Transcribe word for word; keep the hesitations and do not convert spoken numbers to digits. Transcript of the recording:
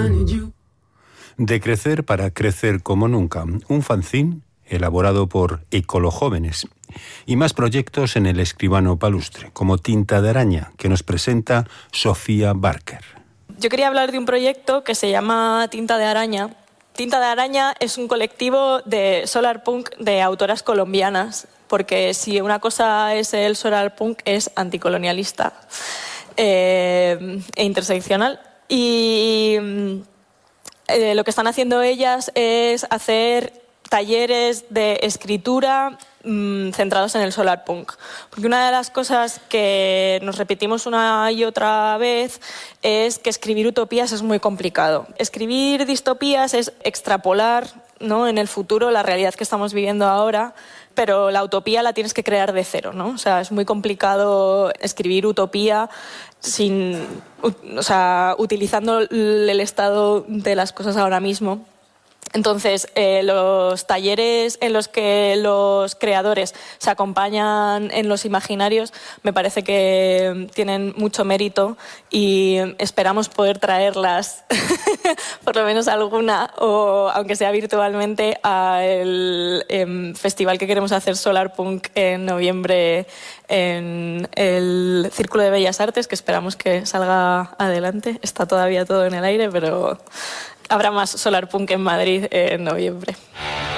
De crecer para crecer como nunca, un fanzine elaborado por Ecolojóvenes y más proyectos en el escribano palustre, como Tinta de Araña, que nos presenta Sofía Barker. Yo quería hablar de un proyecto que se llama Tinta de Araña. Tinta de Araña es un colectivo de solar punk de autoras colombianas, porque si una cosa es el solar punk es anticolonialista eh, e interseccional. Y eh, lo que están haciendo ellas es hacer talleres de escritura mmm, centrados en el solar punk. Porque una de las cosas que nos repetimos una y otra vez es que escribir utopías es muy complicado. Escribir distopías es extrapolar, ¿no?, en el futuro la realidad que estamos viviendo ahora, pero la utopía la tienes que crear de cero, ¿no? O sea, es muy complicado escribir utopía sin, o sea, utilizando el estado de las cosas ahora mismo. Entonces, eh, los talleres en los que los creadores se acompañan en los imaginarios me parece que tienen mucho mérito y esperamos poder traerlas, por lo menos alguna, o aunque sea virtualmente, al eh, festival que queremos hacer Solar Punk en noviembre en el Círculo de Bellas Artes, que esperamos que salga adelante. Está todavía todo en el aire, pero habrá más Solar Punk en Madrid en noviembre.